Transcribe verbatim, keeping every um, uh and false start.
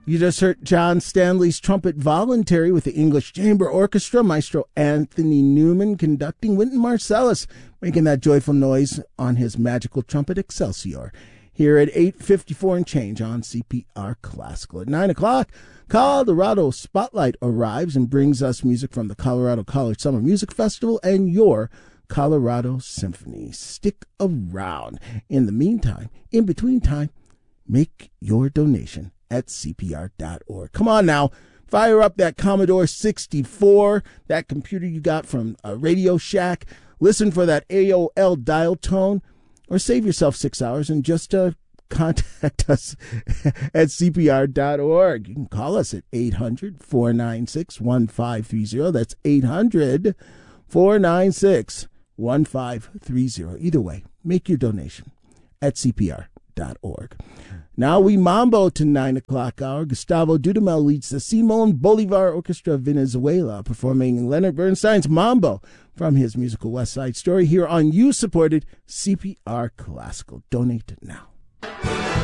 You just heard John Stanley's Trumpet Voluntary with the English Chamber Orchestra, Maestro Anthony Newman conducting, Wynton Marsalis making that joyful noise on his magical trumpet Excelsior. Here at eight fifty-four and change on C P R Classical. At nine o'clock, Colorado Spotlight arrives and brings us music from the Colorado College Summer Music Festival and your Colorado Symphony. Stick around. In the meantime, in between time, make your donation at C P R dot org. Come on now, fire up that Commodore sixty-four, that computer you got from uh, Radio Shack. Listen for that A O L dial tone, or save yourself six hours and just uh, contact us at C P R dot org. You can call us at eight hundred, four nine six, one five three zero. That's eight hundred, four nine six, one five three zero. Either way, make your donation at C P R dot org. Now we mambo to nine o'clock hour. Gustavo Dudamel leads the Simon Bolivar Orchestra of Venezuela, performing Leonard Bernstein's Mambo from his musical West Side Story here on you-supported C P R Classical. Donate now.